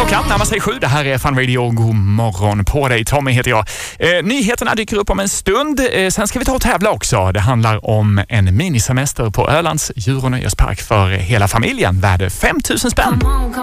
Klockan närmar sig 7. Det här är Fun Radio. God morgon på dig. Tommy heter jag. Nyheterna dyker upp om en stund. Sen ska vi ta och tävla också. Det handlar om en minisemester på Ölands djur- och nöjespark för hela familjen. Värde 5 000 spänn.